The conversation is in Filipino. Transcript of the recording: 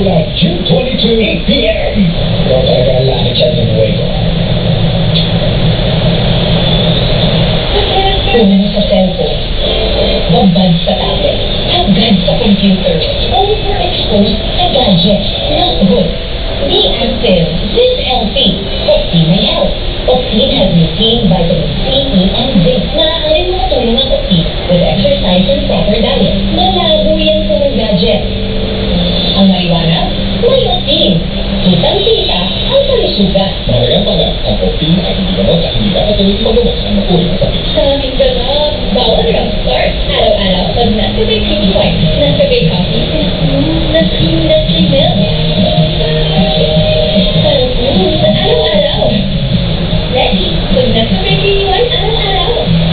Simula June 22, 8 p.m. Ikaw talaga ang langit siya ng buhay ko. Kunin sa cellphone, babad sa tablet, hagad sa computer, overexposed sa gadgets. Not good. Be active. Live healthy. Optine may help. Optine has retained vitamin C, E, and zinc. Maaaring makatulong ang Optine with exercise and proper diet. Malabo yan sa mga gadget. Ang maliwanag, may Optine. Kitang-kita ang kalusugan. Mahalagang pala, ang Optine ay hindi gamot at hindi dapat gawin paggamot sa mga uri ng sakit. Sa aking ganap, bawal lang.